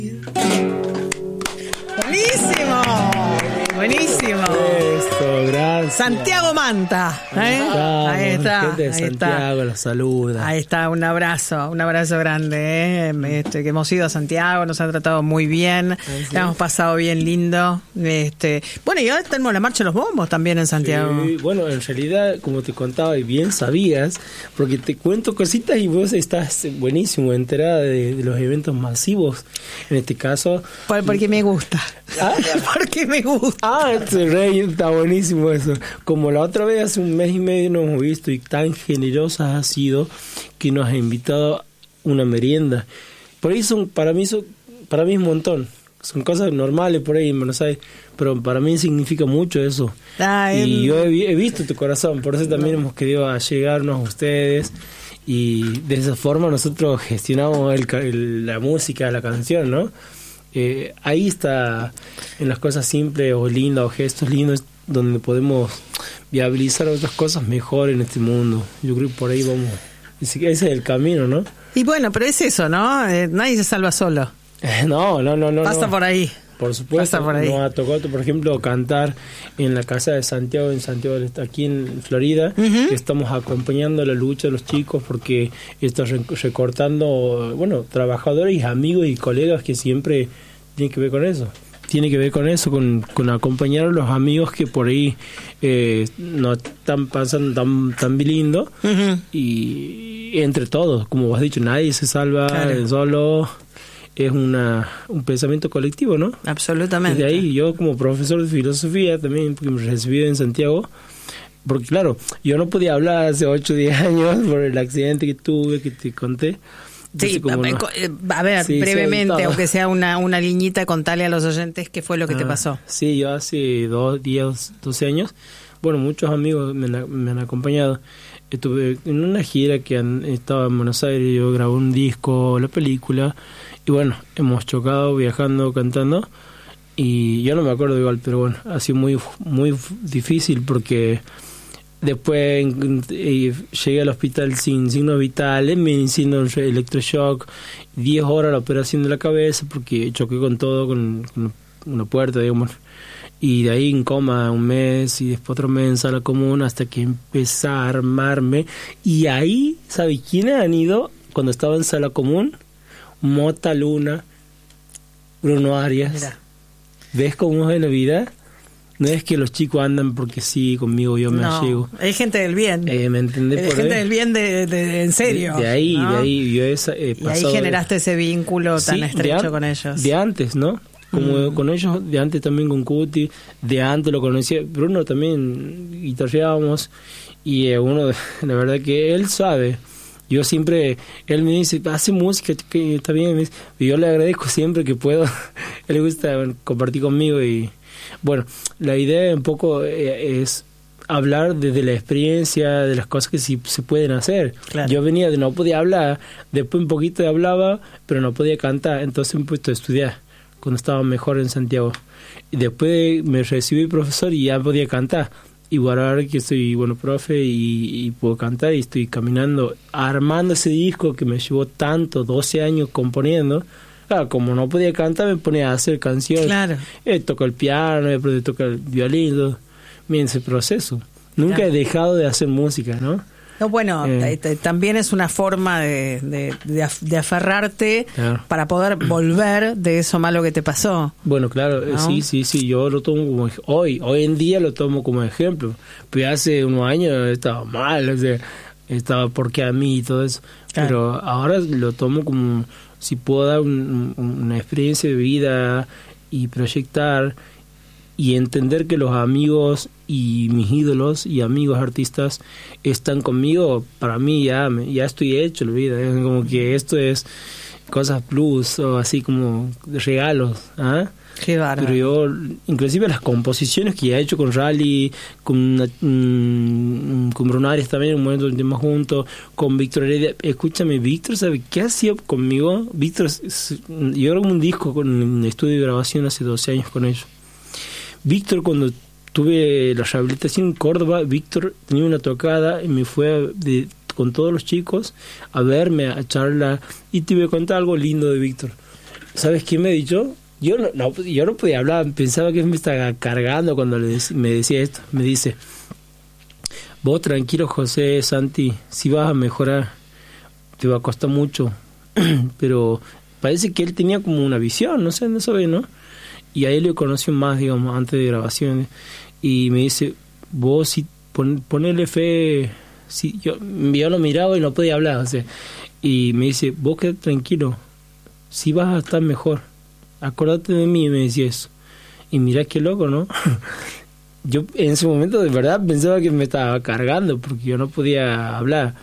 Buenísimo. Buenísimo. Esto, gracias. Santiago Manta. Ahí está. Gente de Santiago, los saluda. Ahí está, un abrazo grande. Que hemos ido a Santiago, nos han tratado muy bien, Sí. la hemos pasado bien lindo. Bueno, y ahora tenemos la Marcha de los Bombos también en Santiago. Sí, bueno, en realidad, como te contaba y bien sabías, porque te cuento cositas y vos estás buenísimo, enterada de los eventos masivos. En este caso... Porque me gusta. ¿Ah? Porque me gusta. Rey, está buenísimo eso. Como la otra vez, hace un mes y medio nos hemos visto y tan generosa ha sido que nos ha invitado a una merienda. Por ahí para mí es un montón. Son cosas normales por ahí en Buenos Aires, pero para mí significa mucho eso. Y yo he visto tu corazón, por eso también hemos querido llegarnos a ustedes. Y de esa forma nosotros gestionamos la música, la canción, ¿no? Ahí está, en las cosas simples o lindas o gestos lindos, donde podemos viabilizar otras cosas mejor en este mundo. Yo creo que por ahí vamos. Ese es el camino, ¿no? Y bueno, pero es eso, ¿no? Nadie se salva solo. No. Pasa por ahí. Por supuesto, por ahí. nos ha tocado, por ejemplo, cantar en la casa de Santiago, aquí en Florida, que estamos acompañando la lucha de los chicos porque está recortando, trabajadores y amigos y colegas que siempre tienen que ver con eso. Tiene que ver con eso, con acompañar a los amigos que por ahí no están pasando tan lindo. Y entre todos, como vos has dicho, nadie se salva solo. Es un pensamiento colectivo, ¿no? Absolutamente. Desde ahí, yo como profesor de filosofía también, porque me recibí en Santiago, porque claro, yo no podía hablar hace 8 o 10 años por el accidente que tuve, que te conté. Entonces, brevemente, aunque sea una liñita, contale a los oyentes qué fue lo que te pasó. Sí, yo hace 12 años, muchos amigos me han acompañado. Estuve en una gira que estaba en Buenos Aires, yo grabé un disco, la película, y hemos chocado viajando, cantando, y yo no me acuerdo igual, pero ha sido muy, muy difícil porque después llegué al hospital sin signos vitales, me hicieron electroshock, 10 horas la operación de la cabeza porque choqué con todo, con una puerta, digamos. Y de ahí en coma 1 mes y después 4 meses en sala común hasta que empecé a armarme. Y ahí, ¿sabe quiénes han ido cuando estaba en sala común? Mota Luna, Bruno Arias. Mira. ¿Ves cómo es la vida? No es que los chicos andan porque sí, conmigo yo me llego. Hay gente del bien. ¿Me entendés? Hay gente del bien de en serio. De ahí, ¿no? de ahí. Yo y ahí generaste ese vínculo tan estrecho con ellos. De antes, ¿no? Como con ellos, de antes también con Cuti, de antes lo conocía, Bruno también guitarreábamos y uno, la verdad que él sabe, yo siempre, él me dice, hace música, que está bien, y yo le agradezco siempre que puedo, él le gusta compartir conmigo y la idea un poco es hablar desde la experiencia, de las cosas que sí se pueden hacer. Claro. Yo venía de no podía hablar, después un poquito hablaba, pero no podía cantar, entonces me he puesto a estudiar cuando estaba mejor en Santiago. Y después me recibí profesor y ya podía cantar. Y ahora que soy profe y puedo cantar y estoy caminando, armando ese disco que me llevó 12 años componiendo. Claro, como no podía cantar, me ponía a hacer canciones. Claro. Toco el piano, después toco el violín. Miren ese proceso. Nunca he dejado de hacer música, ¿no? No, también es una forma de aferrarte para poder volver de eso malo que te pasó. Bueno, claro, ¿no? Sí, yo lo tomo como hoy en día lo tomo como ejemplo. Pero hace unos años estaba mal, estaba porque a mí y todo eso. Claro. Pero ahora lo tomo como si puedo dar una experiencia de vida y proyectar y entender que los amigos y mis ídolos y amigos artistas están conmigo, para mí ya estoy hecho la vida, es como que esto es cosas plus o así como regalos, Qué bárbaro. Pero yo, inclusive las composiciones que ya he hecho con Rally, con Bruno Arias también, en un momento de tiempo juntos, con Víctor Heredia. Escúchame, Víctor, ¿sabe qué hacía conmigo? Víctor, yo grabé un disco con un estudio de grabación hace 12 años con ellos. Víctor, cuando tuve la rehabilitación en Córdoba, Víctor tenía una tocada y me fue con todos los chicos a verme, a charlar, y te voy a contar algo lindo de Víctor. ¿Sabes qué me ha dicho? Yo no podía hablar, pensaba que me estaba cargando cuando me decía esto. Me dice, vos tranquilo, José, Santi, si vas a mejorar, te va a costar mucho, pero parece que él tenía como una visión, no sé, no sabe, ¿no? Y a él lo conocí más, digamos, antes de grabaciones, y me dice, vos si ponele fe, si yo lo miraba y no podía hablar, o sea, y me dice, vos quedate tranquilo, si vas a estar mejor, acordate de mí, me decía eso. Y mirá qué loco, ¿no? Yo en ese momento de verdad pensaba que me estaba cargando porque yo no podía hablar.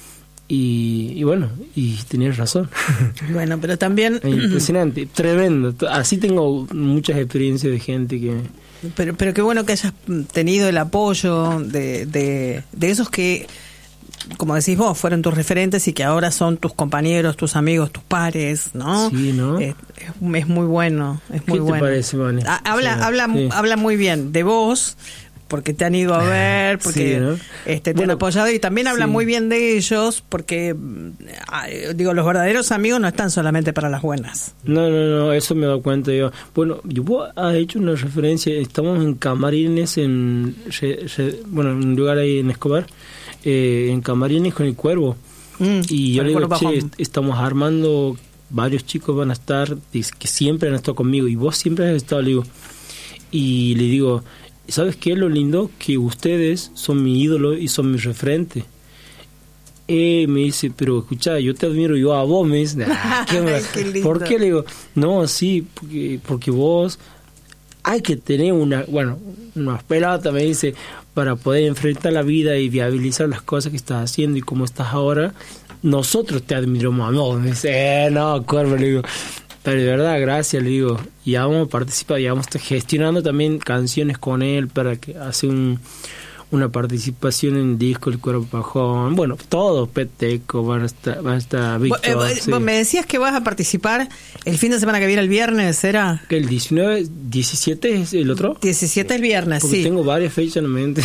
Y bueno, y tenías razón. Bueno, pero también... Impresionante, tremendo. Así tengo muchas experiencias de gente que... Pero qué bueno que hayas tenido el apoyo de esos que, como decís vos, fueron tus referentes y que ahora son tus compañeros, tus amigos, tus pares, ¿no? Sí, ¿no? Es muy bueno, es muy bueno. ¿Qué te parece, Vane? Habla muy bien de vos, porque te han ido a ver, porque sí, ¿no? Te han apoyado, y también habla muy bien de ellos, porque digo, los verdaderos amigos no están solamente para las buenas. No, eso me he dado cuenta yo. Bueno, vos has hecho una referencia, estamos en Camarines, en un lugar ahí en Escobar, en Camarines con el Cuervo, y yo le digo, estamos armando, varios chicos van a estar, que siempre han estado conmigo, y vos siempre has estado, le digo, y le digo, ¿sabes qué es lo lindo? Que ustedes son mi ídolo y son mi referente. Me dice, pero escuchá, yo te admiro, yo a vos, me dice, qué lindo. ¿Por qué? Le digo, no, sí, porque vos hay que tener una pelota, me dice, para poder enfrentar la vida y viabilizar las cosas que estás haciendo y cómo estás ahora. Nosotros te admiramos a vos. Me dice, no, Cuervo, le digo. Pero de verdad, gracias, le digo. Y ya vamos a participar, ya vamos a estar gestionando también canciones con él para que hace una participación en disco El Cuervo Pajón. Bueno, todos, Peteco, van a estar Víctor. Sí. Me decías que vas a participar el fin de semana que viene, el viernes, ¿era? El 17 es el otro. 17 es viernes, porque sí. Tengo varias fechas en mente.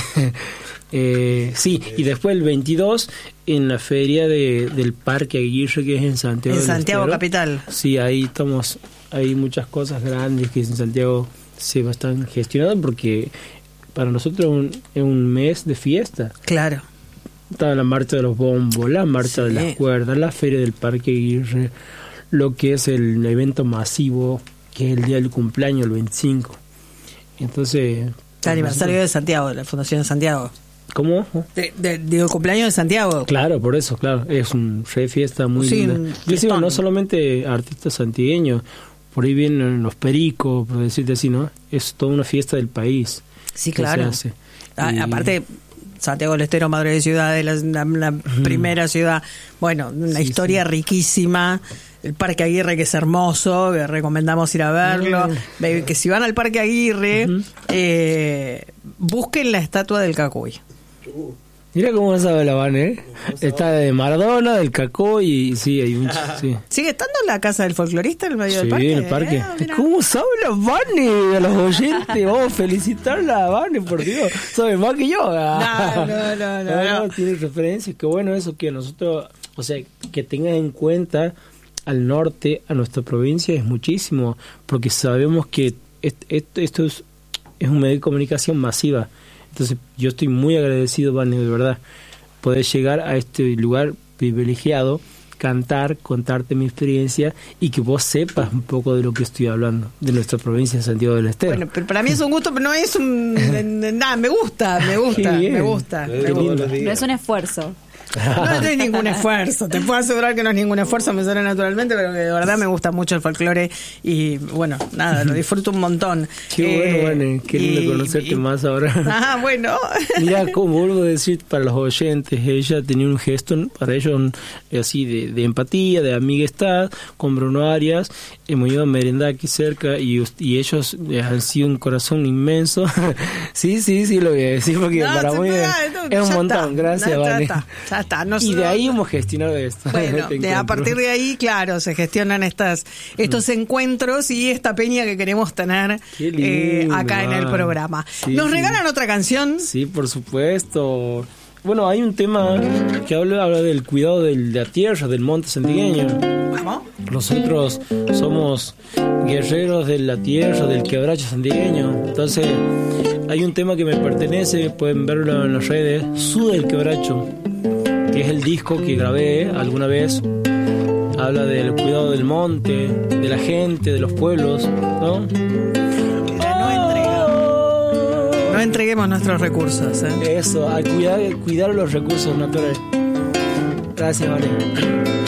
Sí, y después el 22 en la feria del Parque Aguirre, que es en Santiago. En Santiago capital. Sí, ahí estamos, hay muchas cosas grandes que en Santiago se están gestionando, porque para nosotros es un mes de fiesta. Claro. Está la marcha de los bombos, la marcha de las cuerdas, la feria del Parque Aguirre, lo que es el evento masivo, que es el día del cumpleaños, el 25. Entonces... El aniversario de Santiago, de la Fundación de Santiago. ¿Cómo? Digo, cumpleaños de Santiago. Claro, por eso, claro. Es un re fiesta muy linda. Yo digo, no solamente artistas santigueños, por ahí vienen los pericos, por decirte así, ¿no? Es toda una fiesta del país. Sí, claro. Aparte, Santiago del Estero, madre de ciudad, la primera ciudad. Bueno, una historia riquísima. El Parque Aguirre, que es hermoso, que recomendamos ir a verlo. Que si van al Parque Aguirre, busquen la estatua del Cacuy. Mira cómo sabe la Van, ¿eh? Está de Maradona, del Cacuy, y sí, hay muchos. Sí. ¿Sigue estando en la casa del folclorista en el medio del parque? Sí, en el parque. ¿Cómo sabe la Van? A los oyentes, vamos a felicitarla a Van, por Dios. Sabe más que yo. No. Tiene referencias. Qué bueno eso, que nosotros, o sea, que tengan en cuenta al norte, a nuestra provincia, es muchísimo, porque sabemos que esto es un medio de comunicación masiva. Entonces yo estoy muy agradecido, Vane, de verdad, poder llegar a este lugar privilegiado, cantar, contarte mi experiencia y que vos sepas un poco de lo que estoy hablando, de nuestra provincia de Santiago del Estero. Bueno, pero para mí es un gusto, pero no es nada, me gusta. Pero es un esfuerzo. No es ningún esfuerzo, te puedo asegurar que no es ningún esfuerzo, me sale naturalmente, pero que de verdad me gusta mucho el folclore y bueno, nada, lo disfruto un montón. Qué bueno, qué lindo conocerte más ahora. Bueno. Mira, como vuelvo a decir para los oyentes, ella tenía un gesto para ellos así de empatía, de amiguistad con Bruno Arias. Hemos ido a merendar aquí cerca y ellos han sido un corazón inmenso. Sí, lo voy a decir porque para mí es un montón. Gracias, Vane. Ya está. Y de ahí hemos gestionado esto. Bueno, a partir de ahí, claro, se gestionan estos encuentros y esta peña que queremos tener lindo, acá en el programa. Sí, ¿Nos regalan otra canción? Sí, por supuesto. Bueno, hay un tema que habla del cuidado de la tierra, del monte santigueño. ¿Cómo? Nosotros somos guerreros de la tierra, del quebracho santigueño. Entonces, hay un tema que me pertenece, pueden verlo en las redes, Suda del Quebracho, que es el disco que grabé alguna vez. Habla del cuidado del monte, de la gente, de los pueblos, ¿no? No entreguemos nuestros recursos, ¿eh? Eso, a cuidar los recursos naturales. Gracias, Vale.